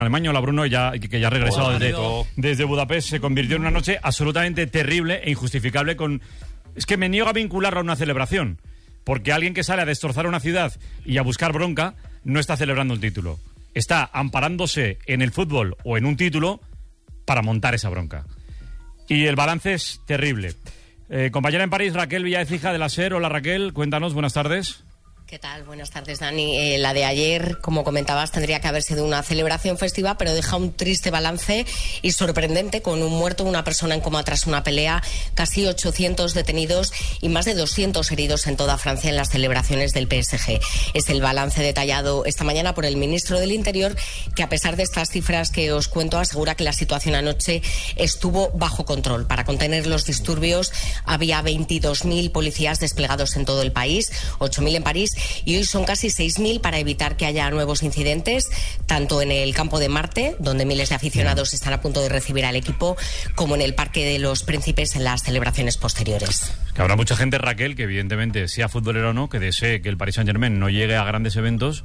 Alemania. Hola Bruno, que ya ha regresado desde Budapest. Se convirtió en una noche absolutamente terrible e injustificable. Es que me niego a vincularlo a una celebración, porque alguien que sale a destrozar una ciudad y a buscar bronca no está celebrando un título. Está amparándose en el fútbol o en un título para montar esa bronca. Y el balance es terrible. Compañera en París, Raquel Villaécija de la SER. Hola Raquel, cuéntanos, buenas tardes. ¿Qué tal? Buenas tardes, Dani. La de ayer, como comentabas, tendría que haber sido una celebración festiva, pero deja un triste balance y sorprendente, con un muerto, una persona en coma tras una pelea, casi 800 detenidos y más de 200 heridos en toda Francia en las celebraciones del PSG. Es el balance detallado esta mañana por el ministro del Interior, que a pesar de estas cifras que os cuento, asegura que la situación anoche estuvo bajo control. Para contener los disturbios había 22.000 policías desplegados en todo el país, 8.000 en París, y hoy son casi 6.000 para evitar que haya nuevos incidentes, tanto en el campo de Marte, donde miles de aficionados están a punto de recibir al equipo, como en el Parque de los Príncipes en las celebraciones posteriores. Que habrá mucha gente, Raquel, que evidentemente, sea futbolero o no, que desee que el Paris Saint-Germain no llegue a grandes eventos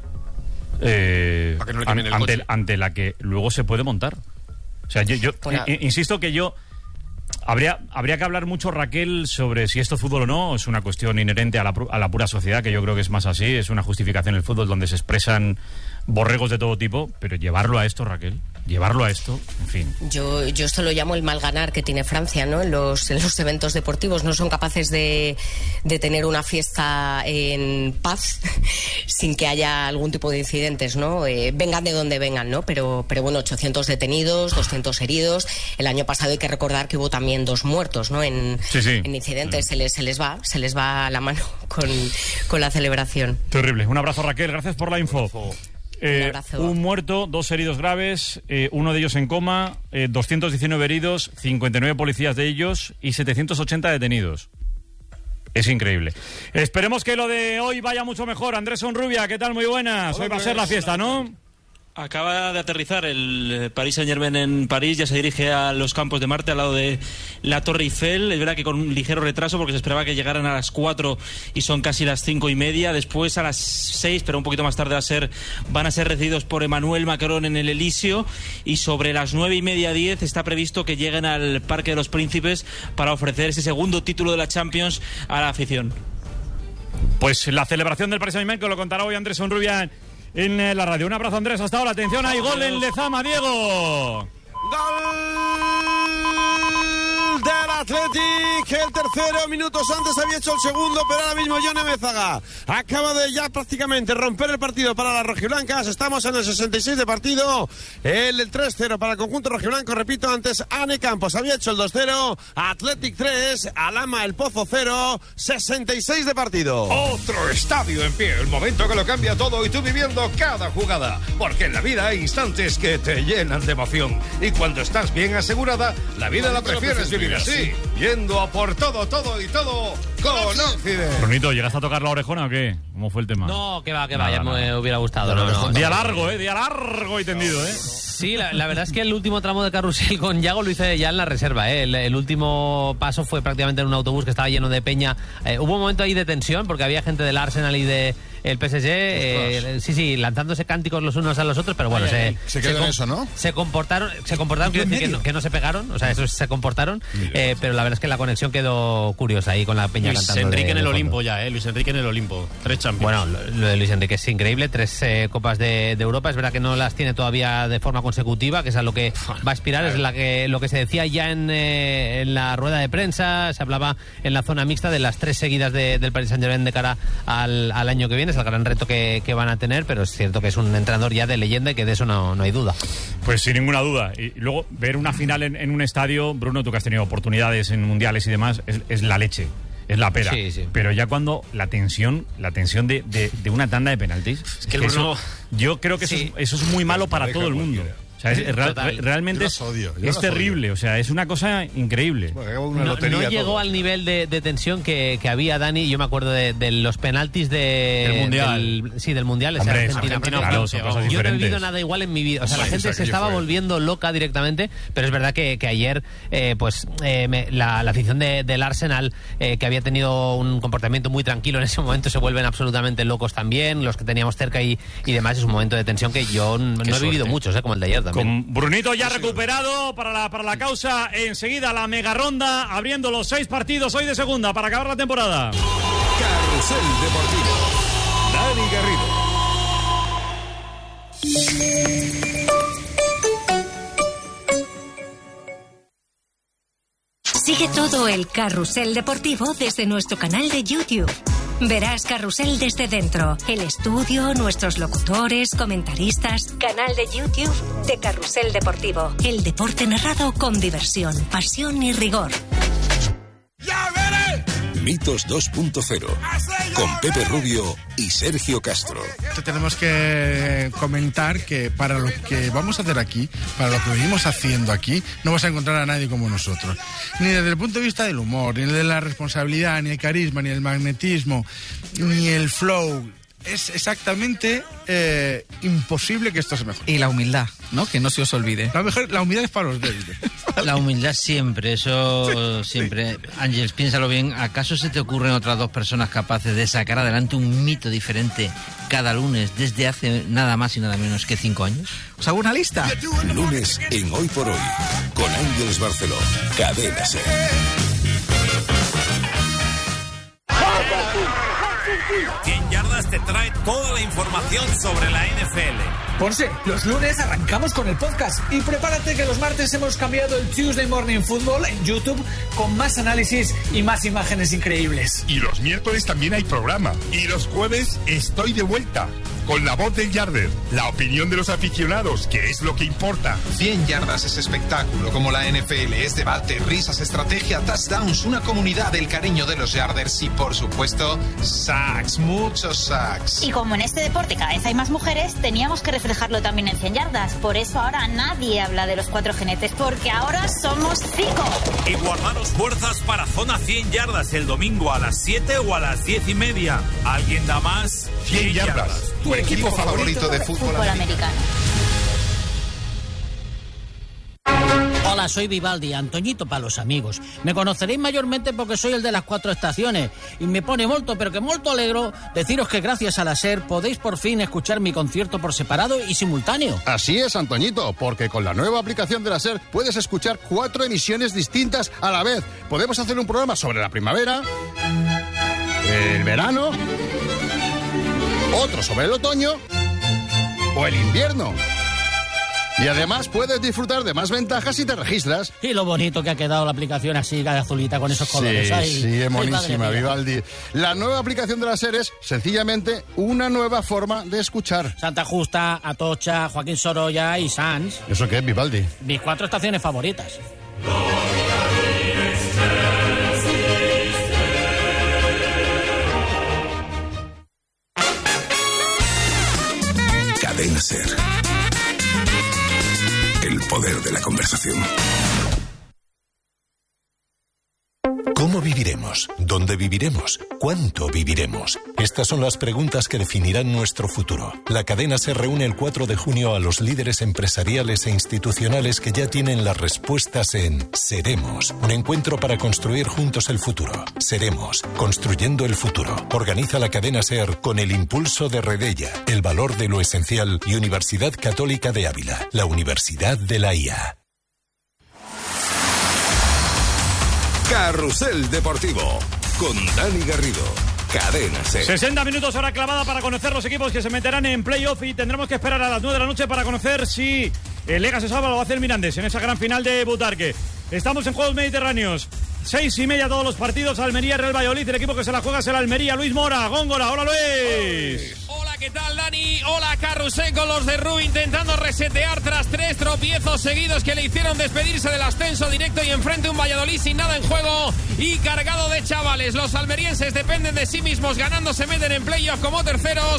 ante la que luego se puede montar. O sea, yo insisto que Habría que hablar mucho, Raquel, sobre si esto es fútbol o no. Es una cuestión inherente a la pura sociedad, que yo creo que es más así. Es una justificación en el fútbol donde se expresan borregos de todo tipo. Pero llevarlo a esto, Raquel, en fin. Yo esto lo llamo el mal ganar que tiene Francia, ¿no? En los eventos deportivos no son capaces de tener una fiesta en paz sin que haya algún tipo de incidentes, ¿no? Vengan de donde vengan, ¿no? Pero bueno, 800 detenidos, 200 heridos. El año pasado hay que recordar que hubo también 2 muertos, ¿no? En incidentes. Se les va la mano con la celebración. Terrible. Un abrazo, Raquel. Gracias por la info. Un muerto, 2 heridos graves, uno de ellos en coma, 219 heridos, 59 policías de ellos y 780 detenidos. Es increíble. Esperemos que lo de hoy vaya mucho mejor. Andrés Onrubia, ¿qué tal? Muy buenas. Hoy va a ser la fiesta, ¿no? Acaba de aterrizar el Paris Saint-Germain en París, ya se dirige a los campos de Marte, al lado de la Torre Eiffel. Es verdad que con un ligero retraso, porque se esperaba que llegaran a las 4 y son casi las 5:30. Después a las 6, pero un poquito más tarde van a ser recibidos por Emmanuel Macron en el Elíseo, y sobre las 9:30, 10 está previsto que lleguen al Parque de los Príncipes para ofrecer ese segundo título de la Champions a la afición. Pues la celebración del Paris Saint-Germain, que lo contará hoy Andrés Onrubia en la radio. Un abrazo, Andrés, hasta ahora. Atención, hay gol en Lezama, Diego. Gol del Athletic, el tercero. Minutos antes había hecho el segundo, pero ahora mismo Yone Mézaga acaba de ya prácticamente romper el partido para las rojiblancas. Estamos en el 66 de partido. El 3-0 para el conjunto rojiblanco. Repito, antes Ane Campos había hecho el 2-0. Athletic 3, Alama El Pozo 0, 66 de partido. Otro estadio en pie, el momento que lo cambia todo y tú viviendo cada jugada. Porque en la vida hay instantes que te llenan de emoción. Y cuando estás bien asegurada, la vida la prefieres vivir así. Yendo a por todo y todo con Occident. Brunito, ¿llegaste a tocar la orejona o qué? ¿Cómo fue el tema? No, que va, ya me hubiera gustado. No. Día largo y tendido, Sí, la verdad es que el último tramo de carrusel con Yago lo hice ya en la reserva, El último paso fue prácticamente en un autobús que estaba lleno de peña. Hubo un momento ahí de tensión porque había gente del Arsenal y de el PSG, sí, lanzándose cánticos los unos a los otros, pero bueno, se quedó en eso, ¿no? Se comportaron, quiero decir que no se pegaron, o sea, esos se comportaron, pero la verdad es que la conexión quedó curiosa ahí con la peña Luis cantando. Enrique en el Olimpo Luis Enrique en el Olimpo, 3 Champions. Bueno, lo de Luis Enrique es increíble, 3 Copas de Europa, es verdad que no las tiene todavía de forma consecutiva, que es a lo que va a aspirar, es lo que se decía ya en la rueda de prensa, se hablaba en la zona mixta de las 3 seguidas del Paris Saint-Germain de cara al año que viene, es el gran reto que van a tener, pero es cierto que es un entrenador ya de leyenda y que de eso no hay duda. Pues sin ninguna duda. Y luego ver una final en un estadio, Bruno, tú que has tenido oportunidades en mundiales y demás, es la leche. Es la pera. Sí. Pero ya cuando la tensión de una tanda de penaltis, es que Bruno, yo creo que eso es muy malo para todo el mundo. O sea, realmente es terrible. O sea, es una cosa increíble. No llegó al nivel de tensión que había, Dani. Yo me acuerdo de los penaltis del Mundial. Del Mundial. Hombre, Argentina. claro, yo no he vivido nada igual en mi vida. O sea, la gente se estaba volviendo loca directamente. Pero es verdad que ayer, la afición del Arsenal, que había tenido un comportamiento muy tranquilo en ese momento, se vuelven absolutamente locos también. Los que teníamos cerca y demás, es un momento de tensión que yo no he vivido muchos, como el de ayer también. Con Brunito ya recuperado para la causa, enseguida la mega ronda, abriendo los 6 partidos hoy de segunda para acabar la temporada. Carrusel Deportivo, Dani Garrido. Sigue todo el Carrusel Deportivo desde nuestro canal de YouTube. Verás Carrusel desde dentro, el estudio, nuestros locutores, comentaristas. Canal de YouTube de Carrusel Deportivo. El deporte narrado con diversión, pasión y rigor. ¡Ya veré! Mitos 2.0 con Pepe Rubio y Sergio Castro. Tenemos que comentar que para lo que vamos a hacer aquí, para lo que venimos haciendo aquí, no vas a encontrar a nadie como nosotros. Ni desde el punto de vista del humor, ni de la responsabilidad, ni el carisma, ni el magnetismo, ni el flow. Es exactamente imposible que esto se mejore. Y la humildad, ¿no? Que no se os olvide. La humildad es para los débiles. La humildad siempre, eso siempre. Ángeles, piénsalo bien. ¿Acaso se te ocurren otras 2 personas capaces de sacar adelante un mito diferente cada lunes desde hace nada más y nada menos que 5 años? ¿Os hago una lista? Lunes en Hoy por Hoy, con Ángeles Barceló. Cadena SER. 100 Yardas te trae toda la información sobre la NFL. Ponce, los lunes arrancamos con el podcast y prepárate que los martes hemos cambiado el Tuesday Morning Football en YouTube con más análisis y más imágenes increíbles. Y los miércoles también hay programa. Y los jueves estoy de vuelta con la voz del Yarder, la opinión de los aficionados, que es lo que importa. 100 Yardas es espectáculo como la NFL, es debate, risas, estrategia, touchdowns, una comunidad del cariño de los Yarders y por supuesto sacks, muchos sacks. Y como en este deporte cada vez hay más mujeres, teníamos que reflejarlo también en 100 Yardas. Por eso ahora nadie habla de los 4 jinetes, porque ahora somos 5. Y guardaros fuerzas para Zona 100 Yardas el domingo a las 7 o a las 10:30. ¿Alguien da más? 100 Yardas. Tu equipo favorito de fútbol americano. Hola, soy Vivaldi, Antoñito para los amigos. Me conoceréis mayormente porque soy el de las 4 estaciones y me pone molto, pero que molto alegro deciros que gracias a la SER podéis por fin escuchar mi concierto por separado y simultáneo. Así es, Antoñito, porque con la nueva aplicación de la SER puedes escuchar 4 emisiones distintas a la vez. Podemos hacer un programa sobre la primavera, el verano, otro sobre el otoño o el invierno. Y además puedes disfrutar de más ventajas si te registras. Y lo bonito que ha quedado la aplicación así, de azulita, con esos colores. Sí, es monísima, Vivaldi. La nueva aplicación de la SER es sencillamente una nueva forma de escuchar. Santa Justa, Atocha, Joaquín Sorolla y Sanz. ¿Eso qué es, Vivaldi? Mis 4 estaciones favoritas. Cadena SER. El poder de la conversación. ¿Cómo viviremos? ¿Dónde viviremos? ¿Cuánto viviremos? Estas son las preguntas que definirán nuestro futuro. La cadena se reúne el 4 de junio a los líderes empresariales e institucionales que ya tienen las respuestas en Seremos, un encuentro para construir juntos el futuro. Seremos, construyendo el futuro. Organiza la cadena SER con el impulso de Redella, el valor de lo esencial y Universidad Católica de Ávila, la Universidad de la IA. Carrusel Deportivo con Dani Garrido. Cadena SER. 60 minutos hora clavada para conocer los equipos que se meterán en playoff y tendremos que esperar a las 9 de la noche para conocer si el Lega se salva o lo va a hacer Mirandés en esa gran final de Butarque. Estamos en Juegos Mediterráneos. 6:30 todos los partidos. Almería, Real Valladolid. El equipo que se la juega será Almería. Luis Mora, Góngora. Hola, Luis. Hola, ¿qué tal, Dani? Hola, Carrusel, con los de Rubí intentando resetear tras 3 tropiezos seguidos que le hicieron despedirse del ascenso directo y enfrente un Valladolid sin nada en juego y cargado de chavales. Los almerienses dependen de sí mismos, ganando se meten en playoff como terceros.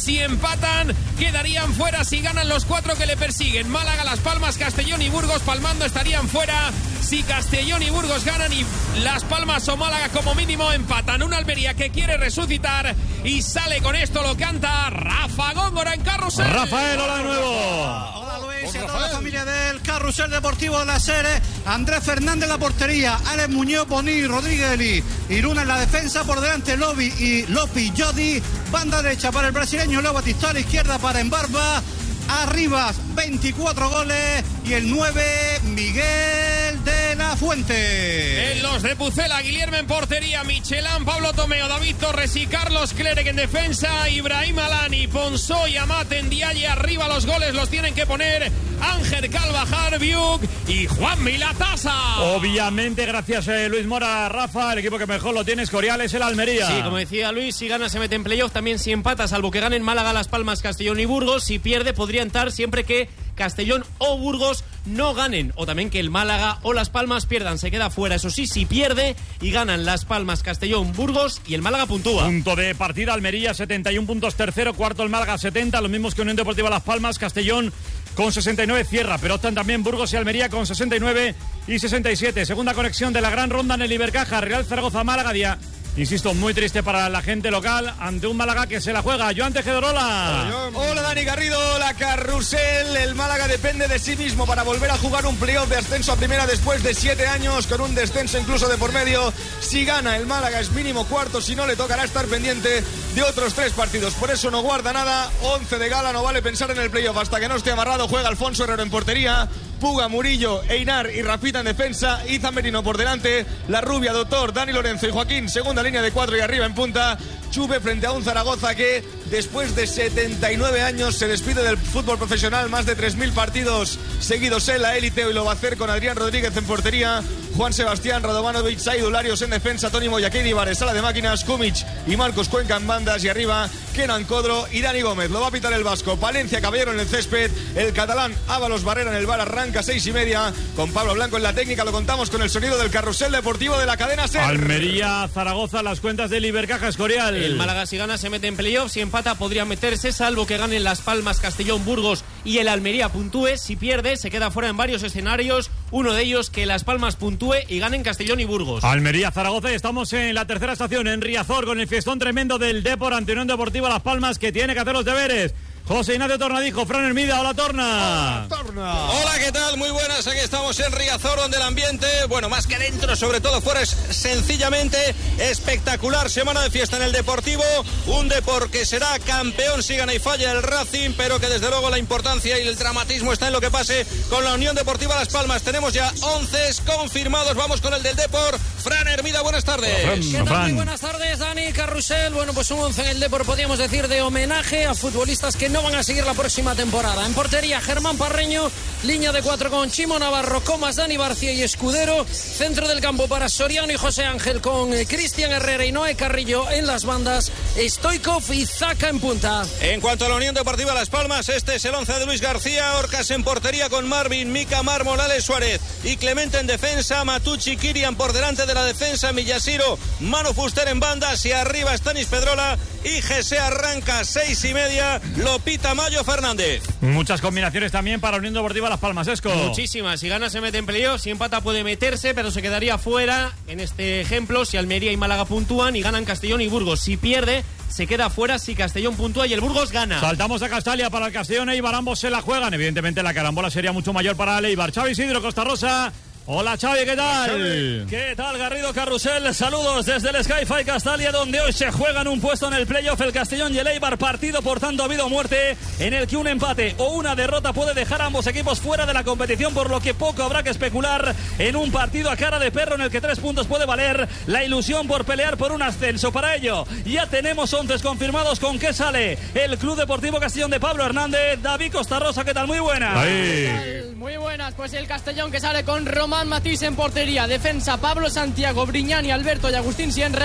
Si empatan, quedarían fuera. Si ganan los 4 que le persiguen, Málaga, Las Palmas, Castellón y Burgos, palmando estarían fuera. Si Castellón y Burgos ganan y Las Palmas o Málaga como mínimo empatan. Una Almería que quiere resucitar y sale con esto, lo canta Rafa Góngora en Carrusel. Rafael, hola de nuevo. Hola Luis y a toda la familia del Carrusel Deportivo de la SER. Andrés Fernández en la portería, Alex Muñoz, Boní, Rodríguez Eli y Luna en la defensa, por delante Lopi y Jodi, banda derecha para el brasileño Leo Batista, a la izquierda para Embarba, Arribas 24 goles y el 9 Miguel de la Fuente. En los de Pucela, Guillermo en portería, Michelán, Pablo Tomeo, David Torres y Carlos Clerec en defensa, Ibrahim Alani, Ponsó y Amat en Dialle. Arriba los goles los tienen que poner Ángel Calvajar, Biuk y Juan Milatasa. Obviamente, gracias Luis Mora, Rafa, el equipo que mejor lo tiene es Escorial, es el Almería. Sí, como decía Luis, si gana se mete en playoff, también si empata, salvo que ganen Málaga, Las Palmas, Castellón y Burgos. Si pierde podría entrar siempre que Castellón o Burgos no ganen, o también que el Málaga o Las Palmas pierdan, se queda fuera. Eso sí, si pierde y ganan Las Palmas, Castellón, Burgos y el Málaga puntúa. Punto de partida, Almería 71 puntos, tercero, cuarto el Málaga 70, los mismos que Unión Deportiva Las Palmas, Castellón con 69 cierra, pero optan también Burgos y Almería con 69 y 67. Segunda conexión de la gran ronda en el Ibercaja, Real Zaragoza-Málaga, día, insisto, muy triste para la gente local ante un Málaga que se la juega. Joan Tejedorola. Hola Dani Garrido, la Carrusel. El Málaga depende de sí mismo para volver a jugar un playoff de ascenso a primera después de 7 años, con un descenso incluso de por medio. Si gana el Málaga es mínimo cuarto, si no le tocará estar pendiente de otros 3 partidos. Por eso no guarda nada, 11 de gala, no vale pensar en el playoff hasta que no esté amarrado. Juega Alfonso Herrero en portería, Puga, Murillo, Einar y Rafita en defensa, Iza Merino por delante, La Rubia, Doctor, Dani Lorenzo y Joaquín, segunda línea de 4 y arriba en punta. Chupe frente a un Zaragoza que después de 79 años se despide del fútbol profesional, más de 3.000 partidos seguidos en la élite, y lo va a hacer con Adrián Rodríguez en portería, Juan Sebastián, Radovanovic, Said Ularios en defensa, Toni Moya, Keidi Vares, sala de máquinas, Kumic y Marcos Cuenca en bandas, y arriba Kenan Codro y Dani Gómez. Lo va a pitar el vasco Palencia Caballero en el césped, el catalán Ábalos Barrera en el bar. Arranca 6:30 con Pablo Blanco en la técnica. Lo contamos con el sonido del Carrusel Deportivo de la cadena SER. Almería, Zaragoza, las cuentas del Ibercaja, Escorial. El Málaga si gana se mete en playoff, si empata podría meterse, salvo que ganen Las Palmas, Castellón, Burgos y el Almería puntúe. Si pierde se queda fuera en varios escenarios, uno de ellos que Las Palmas puntúe y ganen Castellón y Burgos. Almería, Zaragoza, y estamos en la tercera estación en Riazor con el fiestón tremendo del Depor ante Unión Deportiva Las Palmas, que tiene que hacer los deberes. José Ignacio Tornadijo, Fran Hermida, hola Torna. Hola, ¿qué tal? Muy buenas, aquí estamos en Riazor, donde el ambiente, bueno, más que dentro, sobre todo fuera, es sencillamente espectacular. Semana de fiesta en el Deportivo, un Depor que será campeón si gana y falla el Racing, pero que desde luego la importancia y el dramatismo está en lo que pase con la Unión Deportiva Las Palmas. Tenemos ya 11 confirmados, vamos con el del Depor. Fran Hermida, buenas tardes. ¿Qué tal? Muy buenas tardes, Dani, Carrusel. Bueno, pues un 11 en el Depor, podríamos decir, de homenaje a futbolistas que no van a seguir la próxima temporada. En portería, Germán Parreño, línea de 4 con Chimo Navarro, Comas, Dani Barcia y Escudero, centro del campo para Soriano y José Ángel, con Cristian Herrera y Noé Carrillo en las bandas, Stoikov y Zaca en punta. En cuanto a la Unión Deportiva Las Palmas, este es el 11 de Luis García. Orcas en portería con Marvin, Mica, Mármol, Alex Suárez y Clemente en defensa, Matucci, Kirian por delante de la defensa, Millasiro, Manu Fuster en bandas y arriba Stanis Pedrola y Gese. Arranca 6:30, Lopita Mayo Fernández. Muchas combinaciones también para Unión Deportiva Las Palmas, Esco. Muchísimas, si gana se mete en playoff, si empata puede meterse, pero se quedaría fuera, en este ejemplo, si Almería y Málaga puntúan y ganan Castellón y Burgos. Si pierde, se queda fuera si Castellón puntúa y el Burgos gana. Saltamos a Castalia para el Castellón e Eibar, ambos se la juegan. Evidentemente la carambola sería mucho mayor para el Eibar. Xavi Isidro, Costa Rosa. Hola Xavi, ¿qué tal? ¿Qué tal, Garrido, Carrusel? Saludos desde el Sky-Fi Castalia, donde hoy se juegan un puesto en el playoff el Castellón y el Eibar. Partido, por tanto, ha habido muerte, en el que un empate o una derrota puede dejar a ambos equipos fuera de la competición, por lo que poco habrá que especular en un partido a cara de perro en el que 3 puntos puede valer la ilusión por pelear por un ascenso. Para ello, ya tenemos 11 confirmados. ¿Con qué sale el Club Deportivo Castellón de Pablo Hernández? David Costa Rosa, ¿qué tal? Muy buenas. Muy buenas, pues el Castellón que sale con Román Matís en portería, defensa Pablo Santiago, Briñani, Alberto y Agustín Sienra,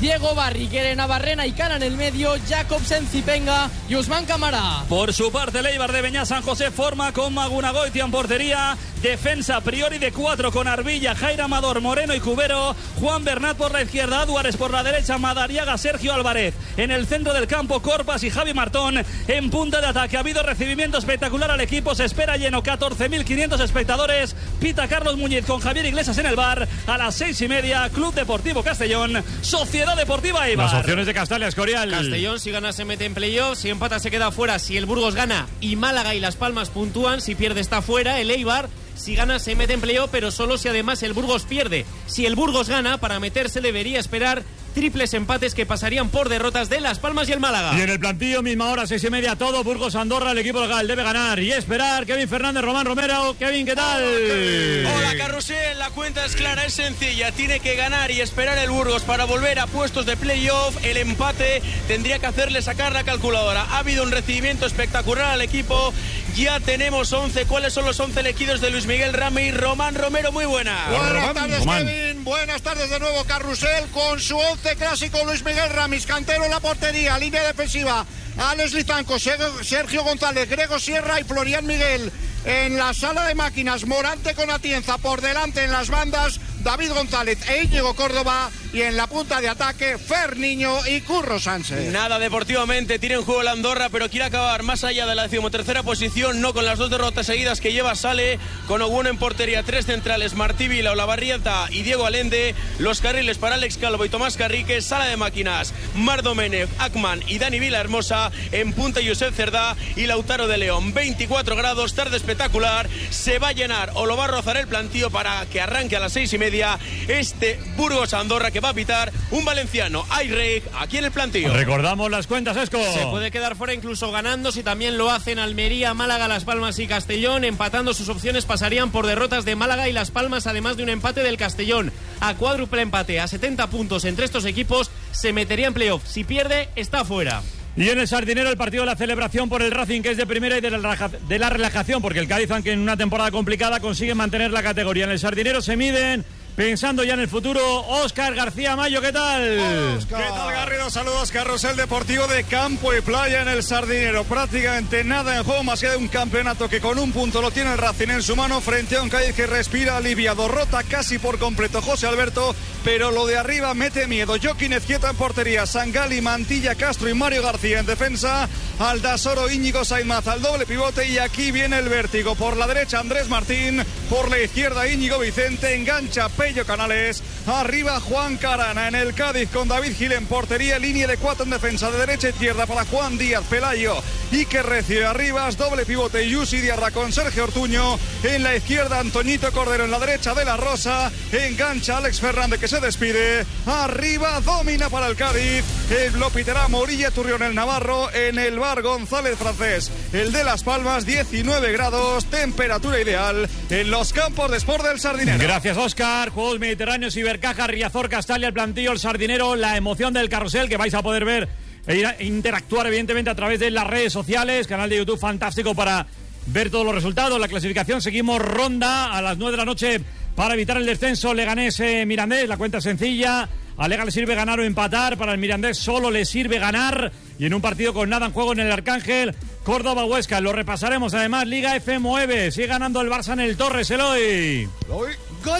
Diego Barri, Kere Navarrena y Cana en el medio, Jacobsen, Zipenga y Usman Camara. Por su parte, el Eibar de Beñá San José forma con Magunagoitia en portería. Defensa priori de 4 con Arbilla, Jair Amador, Moreno y Cubero. Juan Bernat por la izquierda, Álvarez por la derecha, Madariaga, Sergio Álvarez. En el centro del campo, Corpas y Javi Martón en punta de ataque. Ha habido recibimiento espectacular al equipo, se espera lleno, 14.500 espectadores. Pita Carlos Muñiz con Javier Iglesias en el bar. A las 6:30, Club Deportivo Castellón, Sociedad Deportiva Eibar. Las opciones de Castalia, Escorial. Castellón, si gana se mete en playoff, si empata se queda fuera. Si el Burgos gana y Málaga y Las Palmas puntúan, si pierde está fuera. El Eibar, si gana se mete en playoff, pero solo si además el Burgos pierde. Si el Burgos gana, para meterse debería esperar triples empates que pasarían por derrotas de Las Palmas y el Málaga. Y en el plantillo, misma hora, 6:30, todo. Burgos Andorra, el equipo local debe ganar y esperar. Kevin Fernández, Román Romero. Kevin, ¿qué tal? Hola, Carrusel. La cuenta es clara, es sencilla. Tiene que ganar y esperar el Burgos para volver a puestos de playoff. El empate tendría que hacerle sacar la calculadora. Ha habido un recibimiento espectacular al equipo. Ya tenemos 11. ¿Cuáles son los 11 elegidos de Luis Miguel Rami? Román Romero, muy buena. Buenas tardes, Kevin. Buenas tardes de nuevo, Carrusel, con su 11 clásico. Luis Miguel Ramis, Cantero en la portería, línea defensiva, Alex Lizanco, Sergio González, Grego Sierra y Florian Miguel. En la sala de máquinas, Morante con Atienza, por delante en las bandas, David González e Íñigo Córdoba, y en la punta de ataque, Fer Niño y Curro Sánchez. Nada, deportivamente tiene en juego la Andorra, pero quiere acabar más allá de la 13ª posición, no con las 2 derrotas seguidas que lleva. Sale con Oguno en portería, 3 centrales, Martí Vila, Olavarrieta y Diego Alende, los carriles para Alex Calvo y Tomás Carrique. Sala de máquinas, Mar Domenech, Akman y Dani Villahermosa, en punta Josep Cerdá y Lautaro de León. 24 grados, tarde espectacular, se va a llenar o lo va a rozar el plantío para que arranque a las 6:30 este Burgos Andorra, que va a pitar un valenciano, Ayrek, aquí en el plantío. Recordamos las cuentas, Esco. Se puede quedar fuera incluso ganando, si también lo hacen Almería, Málaga, Las Palmas y Castellón. Empatando, sus opciones pasarían por derrotas de Málaga y Las Palmas, además de un empate del Castellón. A cuádruple empate, a 70 puntos entre estos equipos, se metería en playoff. Si pierde, está fuera. Y en el Sardinero, el partido de la celebración por el Racing, que es de primera, y de la relajación, porque el Cádiz, aunque en una temporada complicada, consigue mantener la categoría. En el Sardinero se miden, pensando ya en el futuro, Óscar García Mayo, ¿qué tal? ¿Qué tal, Garrido? Saludos, Carrusel Deportivo de campo y playa en el Sardinero. Prácticamente nada en juego, más que de un campeonato que con un punto lo tiene el Racing en su mano, frente a un Cádiz que respira aliviado. Rota casi por completo José Alberto, pero lo de arriba mete miedo. Joaquín Ezquieta en portería, Sangali, Mantilla, Castro y Mario García en defensa, Aldasoro, Íñigo Sainz al doble pivote, y aquí viene el vértigo. Por la derecha Andrés Martín, por la izquierda Íñigo Vicente, engancha Pello Canales, arriba Juan Carana. En el Cádiz, con David Gil en portería, línea de 4 en defensa, de derecha a izquierda para Juan Díaz, Pelayo y que Recio. Arribas, doble pivote Yusi Diarra con Sergio Ortuño, en la izquierda Antoñito Cordero, en la derecha De La Rosa, engancha Alex Fernández que se despide, arriba domina para el Cádiz, lo pitará Morilla Turrión el Navarro, en el bar González Francés, el de Las Palmas, 19 grados, temperatura ideal en los campos de Sport del Sardinero. Gracias, Óscar. Juegos Mediterráneos, Ibercaja, Riazor, Castalia, el plantillo, el Sardinero, la emoción del carrusel que vais a poder ver e interactuar evidentemente a través de las redes sociales, canal de YouTube fantástico para ver todos los resultados, la clasificación. Seguimos ronda a las 9 de la noche para evitar el descenso. Leganés, Mirandés, la cuenta es sencilla. A Lega le sirve ganar o empatar, para el Mirandés solo le sirve ganar, y en un partido con nada en juego en el Arcángel, Córdoba Huesca. Lo repasaremos. Además, Liga F9, sigue ganando el Barça en el Torres, Eloy. ¡Gol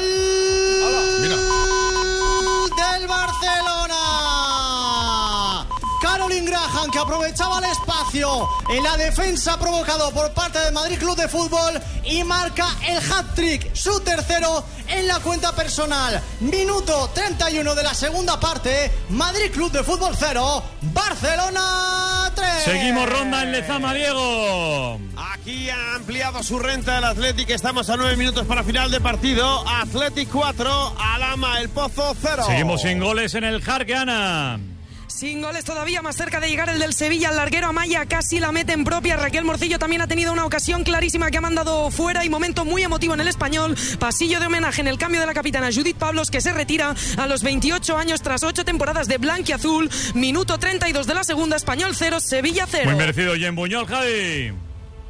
del Barcelona! Caroline Graham, que aprovechaba el espacio en la defensa provocado por parte del Madrid Club de Fútbol, y marca el hat-trick, su tercero en la cuenta personal. Minuto 31 de la segunda parte, Madrid Club de Fútbol 0, Barcelona 3. Seguimos ronda en Lezama, Diego. Aquí ha ampliado su renta el Athletic. Estamos a 9 minutos para final de partido. Athletic 4, Alama El Pozo 0. Seguimos sin goles en el Jarque, Ana. Sin goles todavía, más cerca de llegar el del Sevilla. El larguero Amaya casi la mete en propia. Raquel Morcillo también ha tenido una ocasión clarísima que ha mandado fuera, y momento muy emotivo en el Español. Pasillo de homenaje en el cambio de la capitana Judith Pablos, que se retira a los 28 años tras 8 temporadas de blanquiazul. Minuto 32 de la segunda, Español 0, Sevilla 0. Muy merecido. Y en Buñol, Javi.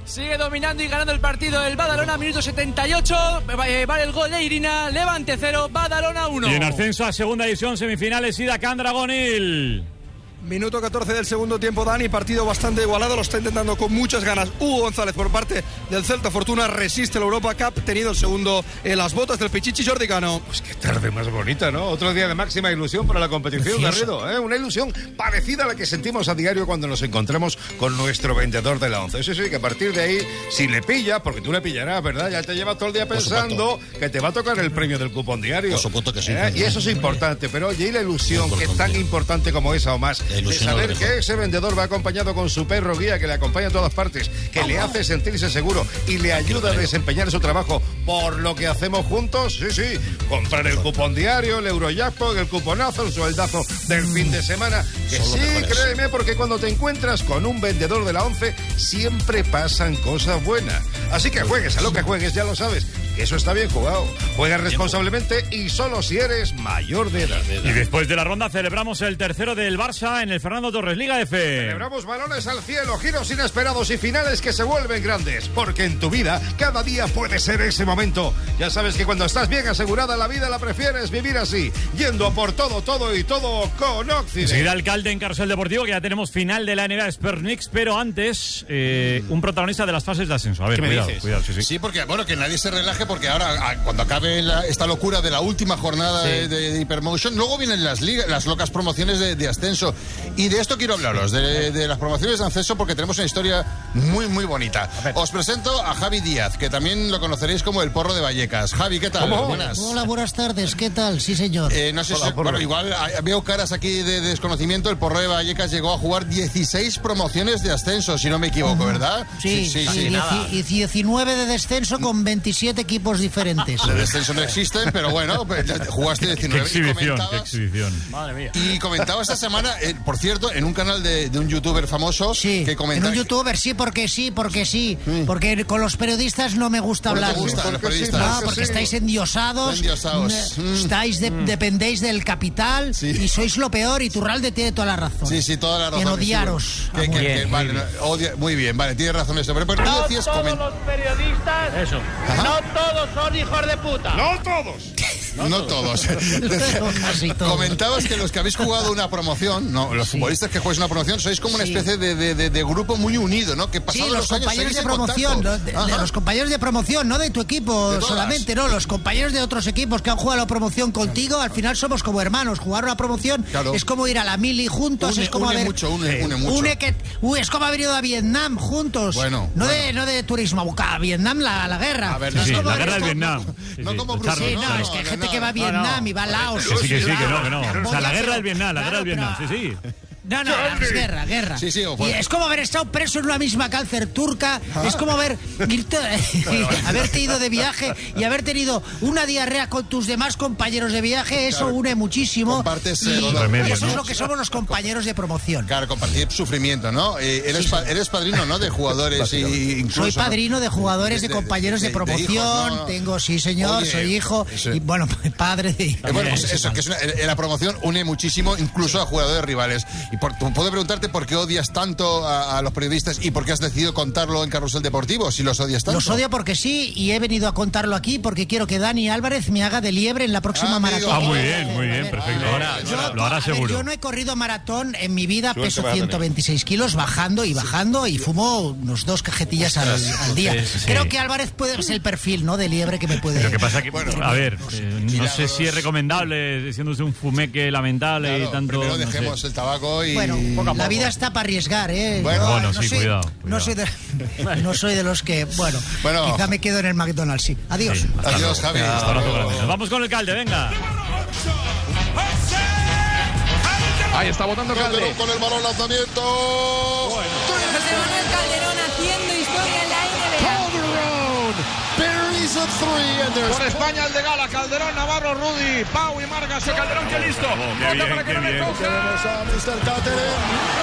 Sigue dominando y ganando el partido el Badalona, minuto 78. Vale el gol de Irina. Levante 0, Badalona 1. Y en ascenso a segunda división, semifinales, Ida Candragonil. Minuto 14 del segundo tiempo, Dani, partido bastante igualado, lo está intentando con muchas ganas Hugo González por parte del Celta Fortuna, resiste la Europa Cup, tenido el segundo en las botas del Pichichi Jordi Cano. Pues qué tarde más bonita, ¿no? Otro día de máxima ilusión para la competición, Garrido, ¿eh? Una ilusión parecida a la que sentimos a diario cuando nos encontramos con nuestro vendedor de la once. Eso sí, que a partir de ahí, si le pilla, porque tú le pillarás, ¿verdad? Ya te llevas todo el día pensando que te va a tocar el premio del cupón diario. Por supuesto que sí. Y eso es importante, pero oye, y la ilusión, que es tan importante como esa o más, de saber que ese vendedor va acompañado con su perro guía que le acompaña a todas partes, que le hace sentirse seguro y le ayuda a desempeñar su trabajo por lo que hacemos juntos. Sí, comprar el cupón diario, el Eurojackpot, el cuponazo, el sueldazo del fin de semana. Que sí, créeme, porque cuando te encuentras con un vendedor de la once siempre pasan cosas buenas. Así que juegues a lo que juegues, ya lo sabes, que eso está bien jugado. Juega responsablemente y solo si eres mayor de edad. Y después de la ronda celebramos el tercero del Barça en el Fernando Torres Liga F. Celebramos balones al cielo, giros inesperados y finales que se vuelven grandes, porque en tu vida cada día puede ser ese momento. Ya sabes que cuando estás bien asegurada la vida la prefieres vivir así, yendo a por todo y todo con Occident. Enseguida alcalde en Carrusel Deportivo, que ya tenemos final de la NBA Spernix, pero antes un protagonista de las fases de ascenso. A ver, cuidado, sí. Sí, porque bueno, que nadie se relaje, porque ahora cuando acabe esta locura de la última jornada de Hypermotion, luego vienen las locas promociones de ascenso. Y de esto quiero hablaros, de las promociones de ascenso, porque tenemos una historia muy bonita. Os presento a Javi Díaz, que también lo conoceréis como el Porro de Vallecas. Javi, ¿qué tal? Buenas. Hola, buenas tardes, ¿qué tal? Sí, señor. No sé si, bueno, igual veo caras aquí de desconocimiento. El Porro de Vallecas llegó a jugar 16 promociones de ascenso, si no me equivoco, ¿verdad? Sí. Y 19 de descenso con 27 equipos diferentes. De descenso no existen, pero bueno, jugaste 19. Qué exhibición. Madre mía. Y comentaba esta semana, por cierto, en un canal de un youtuber famoso que comentaba... En un youtuber, porque sí. Porque con los periodistas no me gusta hablar. ¿No te gustan los periodistas? Porque estáis endiosados. Dependéis del capital y sois lo peor, y Turralde tiene toda la razón. Sí, toda la razón. En odiaros. Muy bien, vale, tienes razón eso. Pero tú decías... No todos los periodistas... Eso. No todos son hijos de puta. ¡No todos! No todos. Casi todos. Comentabas que los que habéis jugado una promoción, los futbolistas que jugáis una promoción, sois como una especie de grupo muy unido, ¿no? Que pasados los compañeros de promoción, los compañeros de promoción, no de tu equipo solamente, no, los compañeros de otros equipos que han jugado la promoción contigo, al final somos como hermanos. Jugar una promoción es como ir a la mili juntos, es como une mucho. Es como haber ido a Vietnam juntos. No de turismo, a Vietnam la guerra. La guerra del Vietnam. No como Bruce. Es que hay gente que va a Vietnam y va a Laos. Sí, que no. O sea, la guerra del Vietnam, sí. No, es guerra. Sí, y es como haber estado preso en una misma cárcel turca, es como haberte ido de viaje y haber tenido una diarrea con tus demás compañeros de viaje, eso une muchísimo. Compartes eso es lo que somos los compañeros de promoción. Claro, compartir sufrimiento, ¿no? Eres padrino, ¿no? De jugadores y incluso... Soy padrino de jugadores, de compañeros de promoción, hijos, ¿no? Tengo, sí señor, soy hijo y bueno, padre de... Bueno, pues eso, que la promoción une muchísimo, incluso a jugadores rivales. Puedo preguntarte por qué odias tanto a los periodistas y por qué has decidido contarlo en Carrusel Deportivo, si los odias tanto. Los odio porque sí, y he venido a contarlo aquí porque quiero que Dani Álvarez me haga de liebre en la próxima maratón. Muy bien, perfecto. Lo hará seguro. Yo no he corrido maratón en mi vida, peso 126 kilos, bajando y fumo unos 2 cajetillas al día. Creo que Álvarez puede ser el perfil, ¿no?, de liebre que me puede... Lo que pasa que, a ver, no sé si es recomendable, siendo usted un fumeque lamentable y tanto... Primero dejemos el tabaco y... Bueno, la vida está para arriesgar, ¿eh? Bueno, sí, cuidado. No soy de los que... Bueno, quizá me quedo en el McDonald's, sí. Adiós. Adiós, Javi. Vamos con el Calde, venga. Ahí está botando Calde. Con el balón lanzamiento. José Manuel Calderón haciendo historia en la NBA. Por España el de Gala, Calderón, Navarro, Rudy, Pau y Margas. Calderón, que listo. Bota para que no le toque. Tenemos a Mr. Catering.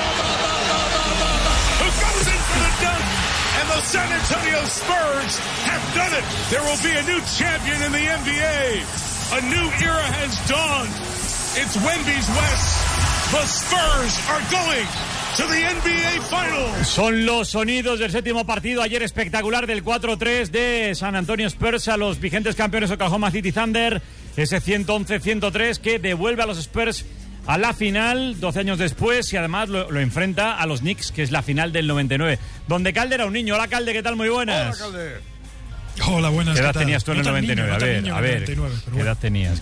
Who goes in for the dunk? And the San Antonio Spurs have done it. There will be a new champion in the NBA. A new era has dawned. It's Wemby's West. The Spurs are going to the NBA Finals. Son los sonidos del séptimo partido ayer espectacular del 4-3 de San Antonio Spurs a los vigentes campeones Oklahoma City Thunder. Ese 111-103 que devuelve a los Spurs a la final 12 años después y además lo enfrenta a los Knicks, que es la final del 99, donde Calde era un niño. Hola Calde, ¿qué tal? Muy buenas. Hola Calde. Hola, buenas. ¿Qué edad tenías tú en el 99? A ver, ¿qué edad tenías?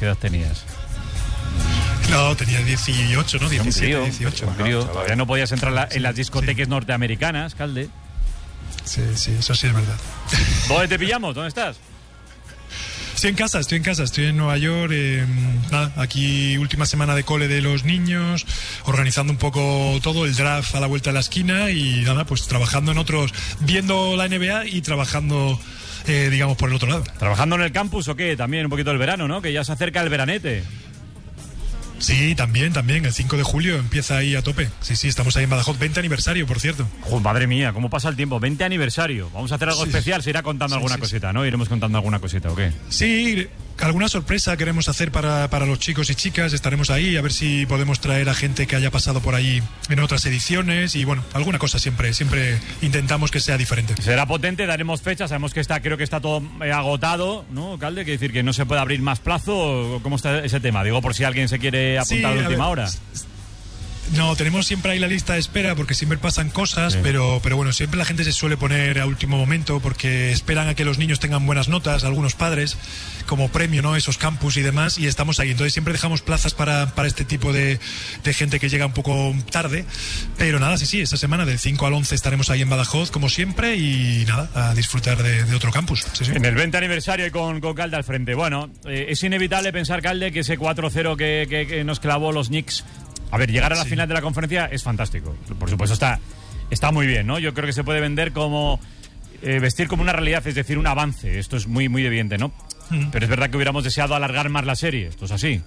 No, tenía 18, ¿no? 17, 18. Todavía no podías entrar en las discotecas norteamericanas, Calde. Sí, eso sí es verdad. ¿Dónde te pillamos? ¿Dónde estás? Estoy en casa, estoy en Nueva York, aquí última semana de cole de los niños, organizando un poco todo, el draft a la vuelta de la esquina y nada, pues trabajando en otros, viendo la NBA y trabajando, digamos, por el otro lado. ¿Trabajando en el campus o qué? También un poquito el verano, ¿no? Que ya se acerca el veranete. Sí, también, el 5 de julio empieza ahí a tope. Sí, estamos ahí en Badajoz, 20 aniversario, por cierto. Madre mía, cómo pasa el tiempo, 20 aniversario. Vamos a hacer algo especial, se irá contando alguna cosita, ¿no? Iremos contando alguna cosita, ¿o qué? Sí, alguna sorpresa queremos hacer para los chicos y chicas, estaremos ahí, a ver si podemos traer a gente que haya pasado por ahí en otras ediciones y bueno, alguna cosa siempre intentamos que sea diferente. Será potente, daremos fechas, sabemos que creo que está todo agotado, ¿no, Calde? Quiere decir que no se puede abrir más plazo, ¿cómo está ese tema? Digo, por si alguien se quiere apuntar a la última hora. No, tenemos siempre ahí la lista de espera porque siempre pasan cosas, sí. pero bueno, siempre la gente se suele poner a último momento porque esperan a que los niños tengan buenas notas, algunos padres, como premio, ¿no? Esos campus y demás, y estamos ahí. Entonces siempre dejamos plazas para este tipo de gente que llega un poco tarde, pero nada, sí, esta semana del 5 al 11 estaremos ahí en Badajoz, como siempre, y nada, a disfrutar de otro campus. Sí. En el 20 aniversario y con Calde al frente. Bueno, es inevitable pensar, Calde, que ese 4-0 que nos clavó los Knicks. A ver, llegar a la final de la conferencia es fantástico. Por supuesto, está muy bien, ¿no? Yo creo que se puede vender como... vestir como una realidad, es decir, un avance. Esto es muy, muy evidente, ¿no? Pero es verdad que hubiéramos deseado alargar más la serie. Esto es así.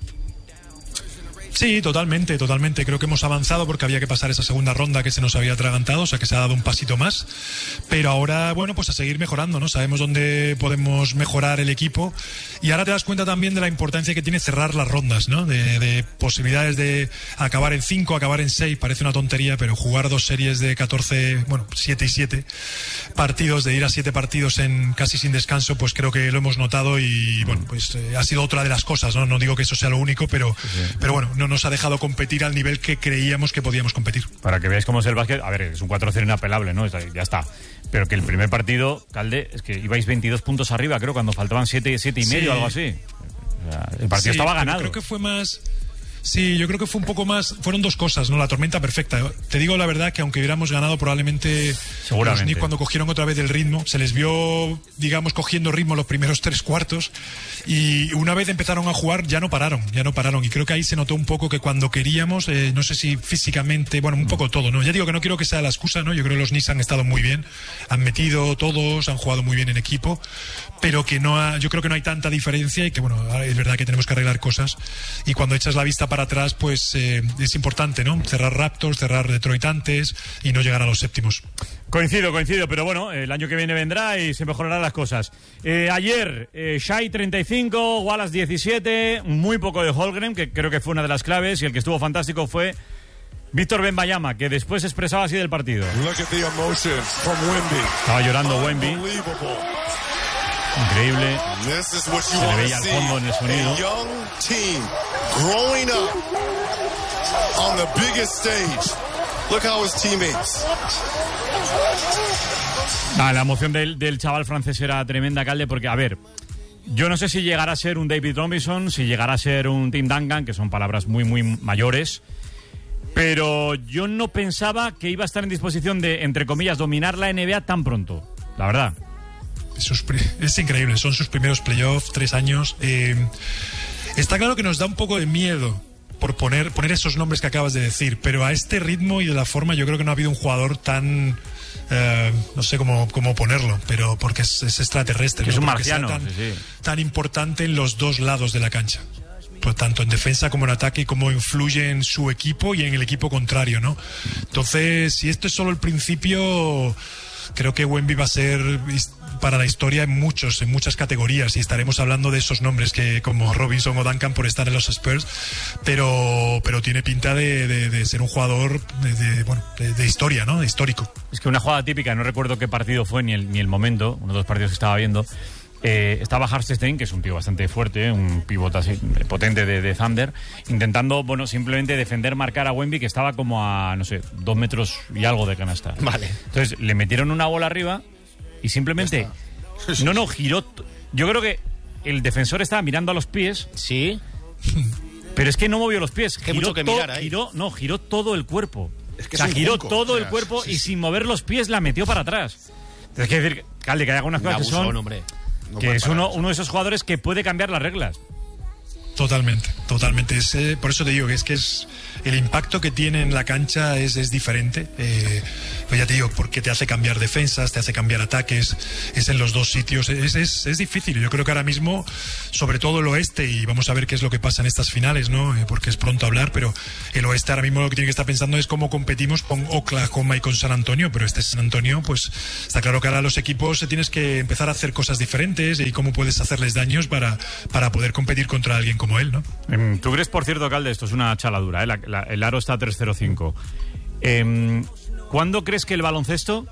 Sí, totalmente. Creo que hemos avanzado porque había que pasar esa segunda ronda que se nos había atragantado, o sea que se ha dado un pasito más. Pero ahora, bueno, pues a seguir mejorando, ¿no? Sabemos dónde podemos mejorar el equipo y ahora te das cuenta también de la importancia que tiene cerrar las rondas, ¿no? De posibilidades de acabar en 5, acabar en 6, parece una tontería, pero jugar 2 series de 14, bueno, 7 y 7 partidos, de ir a 7 partidos en casi sin descanso, pues creo que lo hemos notado y, bueno, pues ha sido otra de las cosas, ¿no? No digo que eso sea lo único, pero bueno, no nos ha dejado competir al nivel que creíamos que podíamos competir. Para que veáis cómo es el básquet, a ver, es un 4-0 inapelable, ¿no? Ya está. Pero que el primer partido, Calde, es que ibais 22 puntos arriba, creo, cuando faltaban 7 y medio, algo así. O sea, el partido estaba ganado. Creo que fue más... Sí, yo creo que fue un poco más... Fueron dos cosas, ¿no? La tormenta perfecta. Te digo la verdad que aunque hubiéramos ganado probablemente... Los Knicks cuando cogieron otra vez el ritmo, se les vio, digamos, cogiendo ritmo los primeros 3 cuartos y una vez empezaron a jugar ya no pararon. Y creo que ahí se notó un poco que cuando queríamos, no sé si físicamente, bueno, un poco todo, ¿no? Ya digo que no quiero que sea la excusa, ¿no? Yo creo que los Knicks han estado muy bien, han metido todos, han jugado muy bien en equipo, pero que yo creo que no hay tanta diferencia y que, bueno, es verdad que tenemos que arreglar cosas y cuando echas la vista para atrás, pues es importante, ¿no? Cerrar Raptors, cerrar Detroit antes y no llegar a los séptimos. Coincido, pero bueno, el año que viene vendrá y se mejorarán las cosas. Ayer, Shai 35, Wallace 17, muy poco de Holmgren, que creo que fue una de las claves, y el que estuvo fantástico fue Víctor Wembanyama, que después se expresaba así del partido. Estaba llorando Wemby. Increíble. Se le veía al fondo en el sonido. Growing up on the biggest stage. Look how his teammates. La emoción del chaval francés era tremenda, Calde, porque, a ver, yo no sé si llegará a ser un David Robinson, si llegará a ser un Tim Duncan, que son palabras muy, muy mayores, pero yo no pensaba que iba a estar en disposición de, entre comillas, dominar la NBA tan pronto, la verdad. Es increíble, son sus primeros playoffs, 3 años. Está claro que nos da un poco de miedo por poner esos nombres que acabas de decir, pero a este ritmo y de la forma yo creo que no ha habido un jugador tan... no sé cómo ponerlo, pero porque es extraterrestre. Que es un marciano. Tan importante en los dos lados de la cancha. Pues tanto en defensa como en ataque, y cómo influye en su equipo y en el equipo contrario, ¿no? Entonces, si esto es solo el principio, creo que Wemby va a ser para la historia en muchas categorías, y estaremos hablando de esos nombres que como Robinson o Duncan por estar en los Spurs, pero tiene pinta de ser un jugador de historia, ¿no? De histórico. Es que una jugada típica, no recuerdo qué partido fue ni el momento, uno de los partidos que estaba viendo. Estaba Hartenstein, que es un tío bastante fuerte, un pivot así potente de Thunder, intentando, simplemente defender, marcar a Wemby, que estaba como a, 2 metros y algo de canasta. Vale. Entonces le metieron una bola arriba y simplemente giró. Yo creo que el defensor estaba mirando a los pies. Sí. Pero es que no movió los pies. Hay mucho que mirar ahí. Giró todo el cuerpo. Es que giró todo el cuerpo y sin mover los pies la metió para atrás. Es que decir, Calde, que hay algunas cosas que son... hombre. Que es uno de esos jugadores que puede cambiar las reglas. Totalmente. Por eso te digo que es el impacto que tiene en la cancha es diferente. Pues ya te digo, porque te hace cambiar defensas, te hace cambiar ataques, es en los dos sitios. Es difícil. Yo creo que ahora mismo, sobre todo el oeste, y vamos a ver qué es lo que pasa en estas finales, ¿no? Porque es pronto hablar, pero el oeste ahora mismo lo que tiene que estar pensando es cómo competimos con Oklahoma y con San Antonio, pero San Antonio, pues está claro que ahora los equipos tienes que empezar a hacer cosas diferentes y cómo puedes hacerles daños para poder competir contra alguien como él, ¿no? ¿Tú crees, por cierto, Calde, esto es una chaladura, el aro está a 3.05. ¿Cuándo crees que el baloncesto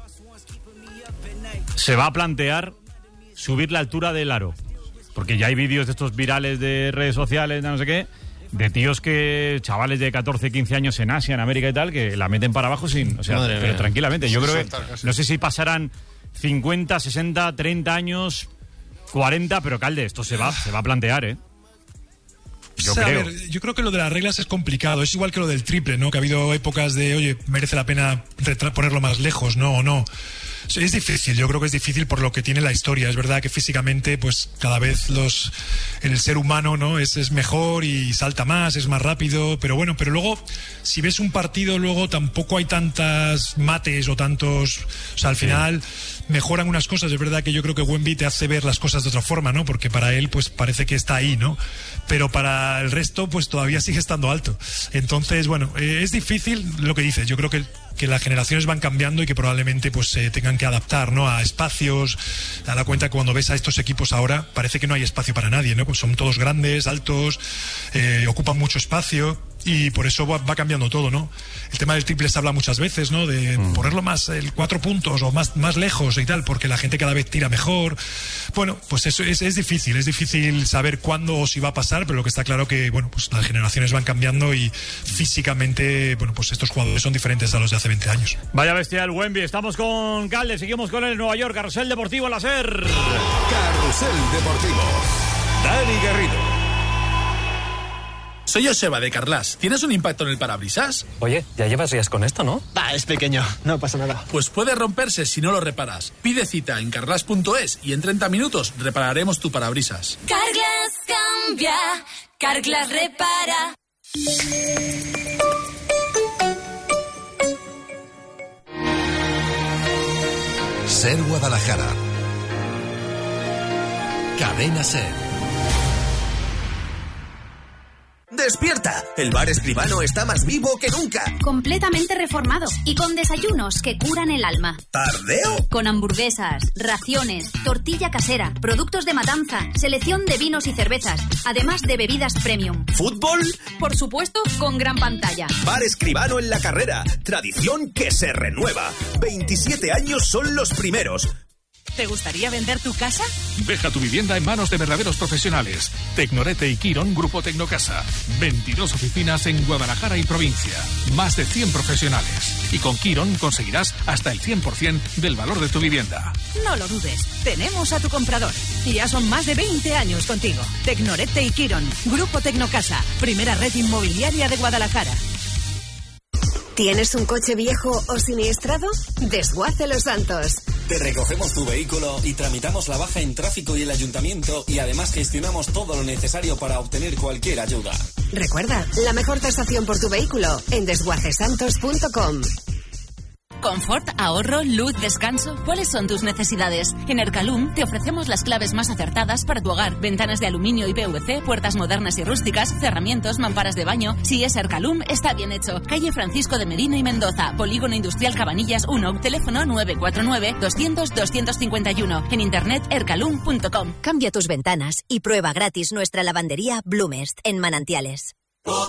se va a plantear subir la altura del aro? Porque ya hay vídeos de estos virales de redes sociales, no sé qué, de tíos chavales de 14, 15 años en Asia, en América y tal, que la meten para abajo pero tranquilamente. Yo creo que, no sé si pasarán 50, 60, 30 años, 40, pero Calde, esto se va a plantear, ¿eh? Yo creo que lo de las reglas es complicado. Es igual que lo del triple, ¿no? Que ha habido épocas de, oye, merece la pena ponerlo más lejos, ¿no? O no. Es difícil, yo creo que es difícil por lo que tiene la historia. Es verdad que físicamente, pues cada vez el ser humano, ¿no? Es mejor y salta más, es más rápido, pero luego, si ves un partido, luego tampoco hay tantas mates o tantos, o sea, al final mejoran unas cosas. Es verdad que yo creo que Wemby te hace ver las cosas de otra forma, ¿no? Porque para él, pues parece que está ahí, ¿no? Pero para el resto, pues todavía sigue estando alto. Entonces, es difícil lo que dices. Yo creo que las generaciones van cambiando y que probablemente pues se tengan que adaptar, ¿no? A espacios. Da la cuenta que cuando ves a estos equipos ahora parece que no hay espacio para nadie, ¿no? Pues son todos grandes, altos, ocupan mucho espacio y por eso va cambiando todo, ¿no? El tema del triple se habla muchas veces, ¿no? De ponerlo más 4 puntos o más lejos y tal, porque la gente cada vez tira mejor. Bueno, pues eso es difícil saber cuándo o si va a pasar, pero lo que está claro que, pues las generaciones van cambiando y físicamente, pues estos jugadores son diferentes a los de hace 20 años. Vaya bestial, Wemby. Estamos con Calde, seguimos con el Nueva York, Carrusel Deportivo, la SER. Carrusel Deportivo. Dani Garrido. Soy Joseba de Carlas. ¿Tienes un impacto en el parabrisas? Oye, ya llevas días con esto, ¿no? Es pequeño, no pasa nada. Pues puede romperse si no lo reparas. Pide cita en carglass.es y en 30 minutos repararemos tu parabrisas. Carglass cambia, Carglass repara. SER Guadalajara. Cadena SER. ¡Despierta! El bar Escribano está más vivo que nunca. Completamente reformado y con desayunos que curan el alma. ¿Tardeo? Con hamburguesas, raciones, tortilla casera, productos de matanza, selección de vinos y cervezas, además de bebidas premium. ¿Fútbol? Por supuesto, con gran pantalla. Bar Escribano en La Carrera. Tradición que se renueva. 27 años son los primeros. ¿Te gustaría vender tu casa? Deja tu vivienda en manos de verdaderos profesionales. Tecnorete y Quirón, Grupo Tecnocasa. 22 oficinas en Guadalajara y provincia. Más de 100 profesionales. Y con Quirón conseguirás hasta el 100% del valor de tu vivienda. No lo dudes. Tenemos a tu comprador. Y ya son más de 20 años contigo. Tecnorete y Quirón, Grupo Tecnocasa. Primera red inmobiliaria de Guadalajara. ¿Tienes un coche viejo o siniestrado? Desguace Los Santos. Te recogemos tu vehículo y tramitamos la baja en tráfico y el ayuntamiento y además gestionamos todo lo necesario para obtener cualquier ayuda. Recuerda, la mejor tasación por tu vehículo en desguacesantos.com. ¿Confort, ahorro, luz, descanso? ¿Cuáles son tus necesidades? En Ercalum te ofrecemos las claves más acertadas para tu hogar. Ventanas de aluminio y PVC, puertas modernas y rústicas, cerramientos, mamparas de baño. Si es Ercalum, está bien hecho. Calle Francisco de Merino y Mendoza, Polígono Industrial Cabanillas 1, teléfono 949-200-251. En internet ercalum.com. Cambia tus ventanas y prueba gratis nuestra lavandería Blumest en Manantiales.